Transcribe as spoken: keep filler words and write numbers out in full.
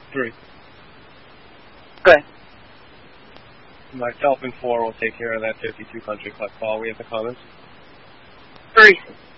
Three. Good. Myself and four will take care of that fifty-two country club call. We have the comments? Three.